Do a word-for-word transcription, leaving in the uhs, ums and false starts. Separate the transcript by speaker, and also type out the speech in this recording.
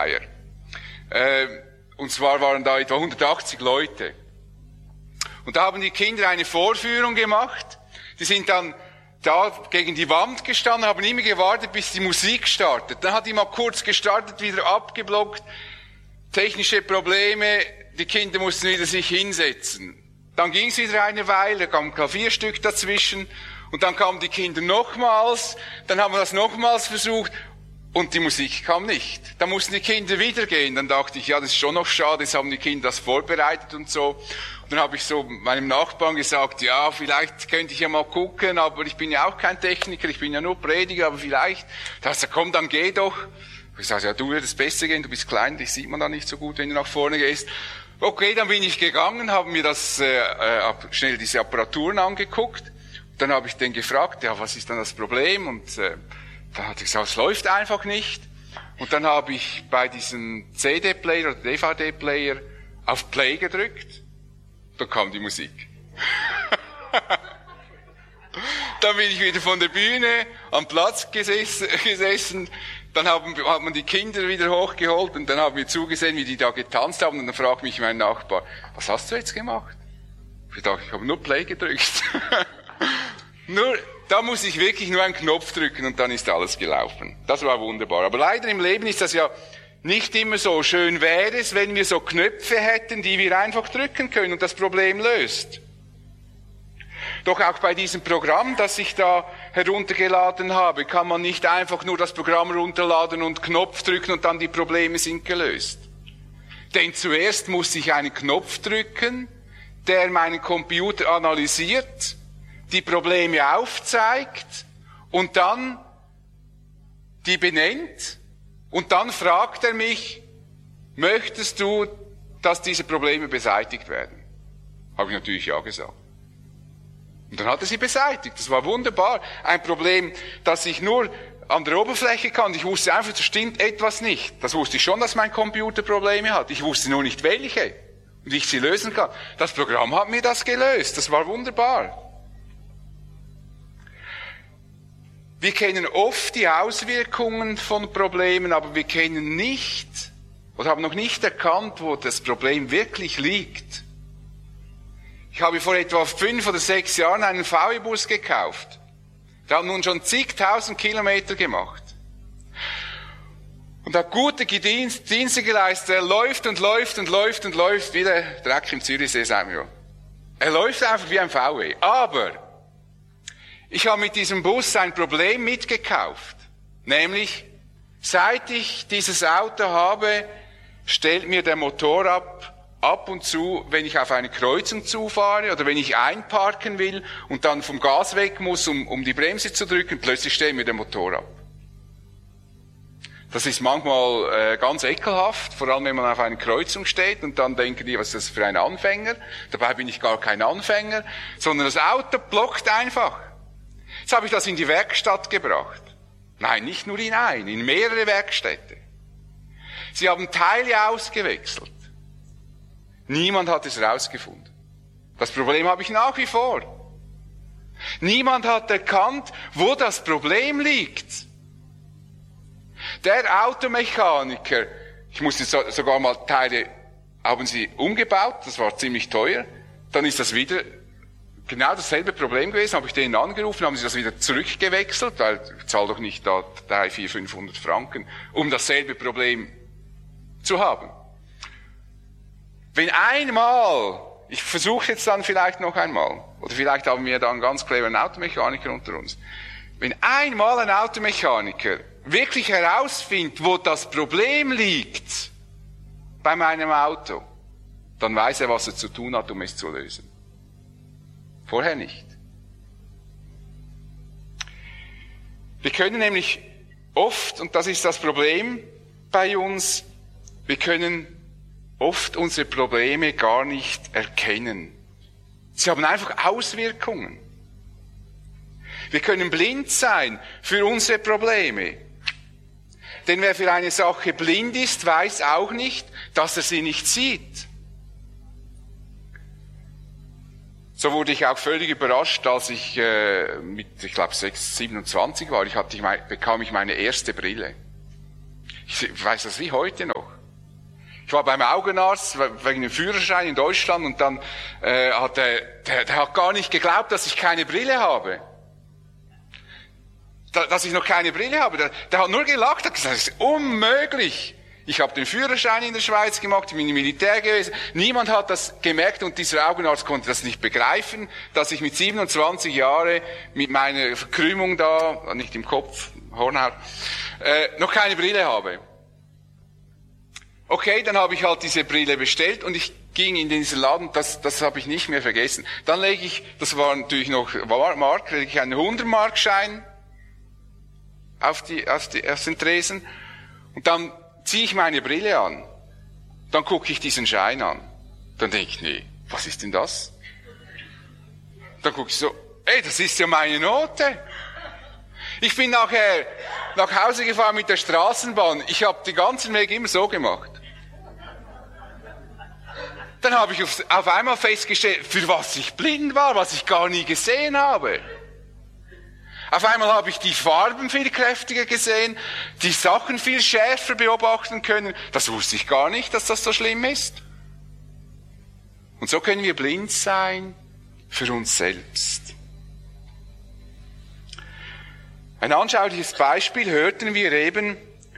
Speaker 1: Weihnachtsfeier. Äh, und zwar waren da etwa hundertachtzig Leute. Und da haben die Kinder eine Vorführung gemacht. Die sind dann da gegen die Wand gestanden, haben immer gewartet, bis die Musik startet. Dann hat die mal kurz gestartet, wieder abgeblockt. Technische Probleme, die Kinder mussten wieder sich hinsetzen. Dann ging es wieder eine Weile, da kam ein Klavierstück dazwischen. Und dann kamen die Kinder nochmals, dann haben wir das nochmals versucht und die Musik kam nicht. Dann mussten die Kinder wieder gehen. Dann dachte ich, ja, das ist schon noch schade, jetzt haben die Kinder das vorbereitet und so. Und dann habe ich so meinem Nachbarn gesagt, ja, vielleicht könnte ich ja mal gucken, aber ich bin ja auch kein Techniker, ich bin ja nur Prediger, aber vielleicht. Da hat er gesagt, komm, dann geh doch. Ich sage, ja, du würdest besser gehen, du bist klein, dich sieht man da nicht so gut, wenn du nach vorne gehst. Okay, dann bin ich gegangen, habe mir das äh, äh, schnell diese Apparaturen angeguckt. Dann habe ich den gefragt, ja, was ist dann das Problem? Und äh, dann hat er gesagt, es läuft einfach nicht. Und dann habe ich bei diesem C D-Player oder D V D-Player auf Play gedrückt. Dann kam die Musik. Dann bin ich wieder von der Bühne am Platz gesessen. gesessen. Dann haben, hat man die Kinder wieder hochgeholt und dann haben wir zugesehen, wie die da getanzt haben. Und dann fragt mich mein Nachbar, was hast du jetzt gemacht? Ich dachte, ich habe nur Play gedrückt. Nur, da muss ich wirklich nur einen Knopf drücken und dann ist alles gelaufen. Das war wunderbar. Aber leider im Leben ist das ja nicht immer so. Schön wäre es, wenn wir so Knöpfe hätten, die wir einfach drücken können und das Problem löst. Doch auch bei diesem Programm, das ich da heruntergeladen habe, kann man nicht einfach nur das Programm runterladen und Knopf drücken und dann die Probleme sind gelöst. Denn zuerst muss ich einen Knopf drücken, der meinen Computer analysiert, die Probleme aufzeigt und dann die benennt und dann fragt er mich, möchtest du, dass diese Probleme beseitigt werden? Habe ich natürlich ja gesagt. Und dann hat er sie beseitigt. Das war wunderbar. Ein Problem, das ich nur an der Oberfläche kann. Ich wusste einfach, da stimmt etwas nicht. Das wusste ich schon, dass mein Computer Probleme hat. Ich wusste nur nicht welche. Und ich sie lösen kann. Das Programm hat mir das gelöst. Das war wunderbar. Wir kennen oft die Auswirkungen von Problemen, aber wir kennen nicht oder haben noch nicht erkannt, wo das Problem wirklich liegt. Ich habe vor etwa fünf oder sechs Jahren einen V W-Bus gekauft. Der hat nun schon zigtausend Kilometer gemacht. Und hat gute Dienste geleistet. Er läuft und läuft und läuft und läuft, wie der Dreck im Zürichsee, sagen wir. Er läuft einfach wie ein V W. Aber ich habe mit diesem Bus ein Problem mitgekauft. Nämlich, seit ich dieses Auto habe, stellt mir der Motor ab, ab und zu, wenn ich auf eine Kreuzung zufahre oder wenn ich einparken will und dann vom Gas weg muss, um, um die Bremse zu drücken, plötzlich stellt mir der Motor ab. Das ist manchmal äh, ganz ekelhaft, vor allem wenn man auf einer Kreuzung steht und dann denken die, was ist das für ein Anfänger? Dabei bin ich gar kein Anfänger, sondern das Auto blockt einfach. Jetzt habe ich das in die Werkstatt gebracht. Nein, nicht nur in eine, in mehrere Werkstätte. Sie haben Teile ausgewechselt. Niemand hat es herausgefunden. Das Problem habe ich nach wie vor. Niemand hat erkannt, wo das Problem liegt. Der Automechaniker, ich musste sogar mal Teile, haben sie umgebaut, das war ziemlich teuer, dann ist das wieder genau dasselbe Problem gewesen, habe ich denen angerufen, haben sie das wieder zurückgewechselt, weil ich zahle doch nicht da drei, vier, fünfhundert Franken, um dasselbe Problem zu haben. Wenn einmal, ich versuche jetzt dann vielleicht noch einmal, oder vielleicht haben wir da einen ganz cleveren Automechaniker unter uns, wenn einmal ein Automechaniker wirklich herausfindet, wo das Problem liegt bei meinem Auto, dann weiß er, was er zu tun hat, um es zu lösen. Vorher nicht. Wir können nämlich oft, und das ist das Problem bei uns, wir können oft unsere Probleme gar nicht erkennen. Sie haben einfach Auswirkungen. Wir können blind sein für unsere Probleme. Denn wer für eine Sache blind ist, weiß auch nicht, dass er sie nicht sieht. So wurde ich auch völlig überrascht, als ich äh, mit, ich glaube, sechs, siebenundzwanzig war. Ich hatte, ich mein, bekam ich meine erste Brille. Ich weiß das wie heute noch. Ich war beim Augenarzt wegen dem Führerschein in Deutschland und dann äh, hat der, der, der hat gar nicht geglaubt, dass ich keine Brille habe. Da, dass ich noch keine Brille habe. Der, der hat nur gelacht, hat gesagt, das ist unmöglich. Ich habe den Führerschein in der Schweiz gemacht, ich bin im Militär gewesen. Niemand hat das gemerkt und dieser Augenarzt konnte das nicht begreifen, dass ich mit siebenundzwanzig Jahren mit meiner Verkrümmung da, nicht im Kopf, Hornhaut, äh, noch keine Brille habe. Okay, dann habe ich halt diese Brille bestellt und ich ging in diesen Laden, das, das habe ich nicht mehr vergessen. Dann lege ich, das war natürlich noch Mark, lege ich einen hundert-Mark-Schein auf, die, auf, die, auf den Tresen und dann ziehe ich meine Brille an. Dann gucke ich diesen Schein an. Dann denke ich, nee, was ist denn das? Dann gucke ich so, ey, das ist ja meine Note. Ich bin nachher nach Hause gefahren mit der Straßenbahn. Ich habe den ganzen Weg immer so gemacht. Dann habe ich auf, auf einmal festgestellt, für was ich blind war, was ich gar nie gesehen habe. Auf einmal habe ich die Farben viel kräftiger gesehen, die Sachen viel schärfer beobachten können. Das wusste ich gar nicht, dass das so schlimm ist. Und so können wir blind sein für uns selbst. Ein anschauliches Beispiel hörten wir eben